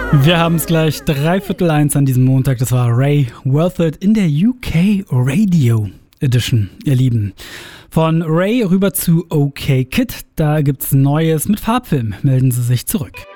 Wir haben es gleich 1:15 an diesem Montag. Das war Ray Worth It in der UK Radio Edition, ihr Lieben. Von Ray rüber zu OK Kid. Da gibt's Neues mit Farbfilm. Melden Sie sich zurück.